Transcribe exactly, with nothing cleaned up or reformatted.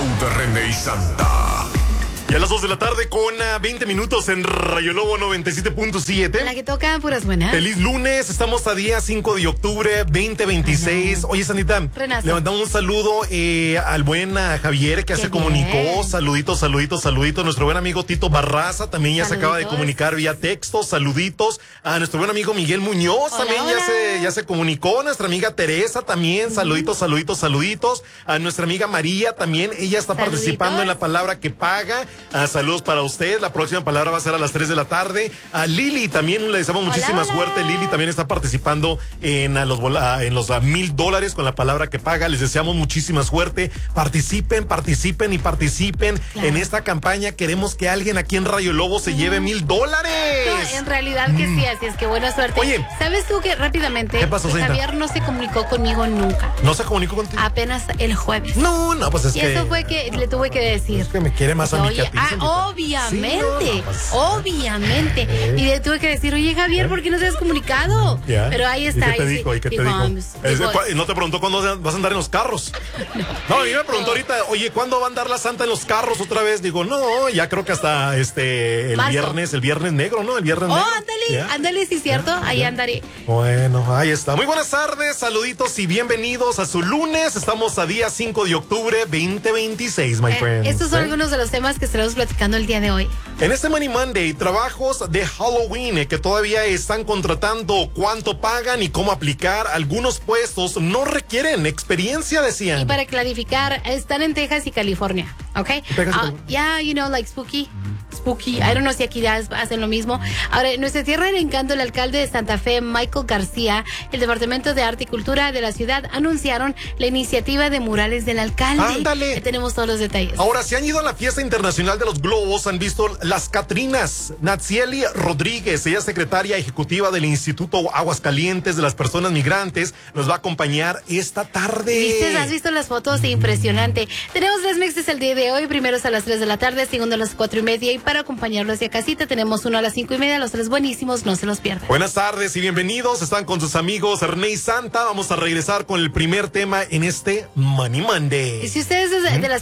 de René y Santa. Y a las dos de la tarde con uh, veinte minutos en Rayo Lobo noventa y siete punto siete. La que toca puras buenas. Feliz lunes, estamos a día cinco de octubre veinte veintiséis. Oye, Sanita, Renazo. le mandamos un saludo eh, al buen uh, Javier que Qué se comunicó. bien. Saluditos, saluditos, saluditos. Nuestro buen amigo Tito Barraza también ya Saluditos. se acaba de comunicar vía texto. Saluditos a nuestro buen amigo Miguel Muñoz. Hola, también hola. ya se, ya se comunicó. Nuestra amiga Teresa también. Mm. Saluditos, saluditos, saluditos. A nuestra amiga María también. Ella está Saluditos. participando en la palabra que paga. A saludos para usted. La próxima palabra va a ser a las tres de la tarde. A Lili también le deseamos muchísima hola. suerte. Lili también está participando en a los bola, en los a mil dólares con la palabra que paga. Les deseamos muchísima suerte. Participen, participen y participen Claro. en esta campaña. Queremos que alguien aquí en Rayo Lobo se lleve mil dólares. No, en realidad que sí, así es que buena suerte. Oye. ¿Sabes tú que rápidamente ¿Qué pasó, que señorita? Javier no se comunicó conmigo nunca? ¿No se comunicó contigo? Apenas el jueves. No, no, pues es y que. eso fue que le tuve que decir. Es que me quiere más a mí Oye, que a ti. ah, Sanita. obviamente, Sí, no, no, pues, obviamente. Eh. Y le tuve que decir, oye Javier, ¿por qué no se has comunicado? Ya. Pero ahí está. ¿Y qué te ahí sí, dijo? ¿Y qué te dijo, dijo? "Vamos", Es- dijo, ¿cu- ¿No te preguntó cuándo vas a andar en los carros? No, a mí me preguntó ahorita, oye, ¿cuándo va a andar la Santa en los carros otra vez? Digo, no, ya creo que hasta este el Marzo. viernes, el viernes negro, ¿no? El viernes Oh, negro. ándale, ¿Ya? ándale, sí, cierto, Ya, ahí ya. andaré. Bueno, ahí está. Muy buenas tardes, saluditos y bienvenidos a su lunes. Estamos a día cinco de octubre, veinte veintiséis, my Eh, friends. estos son ¿Eh? algunos de los temas que estaremos platicando el día de hoy. En este Money Monday, trabajos de Halloween eh, que todavía están contratando, cuánto pagan y cómo aplicar. Algunos puestos no requieren experiencia, decían. Y para clarificar, están en Texas y California, ¿ok? Texas y Ah, California. yeah, you know, like spooky. Spooky. I don't know si aquí ya hacen lo mismo. Ahora, en nuestra tierra del encanto, el alcalde de Santa Fe, Michael García, el Departamento de Arte y Cultura de la ciudad anunciaron la iniciativa de murales del alcalde. Ándale. Ya tenemos todos los detalles. Ahora, si han ido a la fiesta internacional de los globos, han visto las Catrinas. Natsieli Rodríguez, ella es secretaria ejecutiva del Instituto Aguascalientes de las Personas Migrantes, nos va a acompañar esta tarde. ¿Viste? ¿Has visto las fotos? Impresionante. Tenemos tres mixes el día de hoy. Primero es a las tres de la tarde, segundo a las cuatro y media. Y para acompañarlo hacia casita tenemos uno a las cinco y media. Los tres buenísimos, no se los pierdan. Buenas tardes y bienvenidos. Están con sus amigos René y Santa. Vamos a regresar con el primer tema en este Money Monday. Y si ustedes es de, de las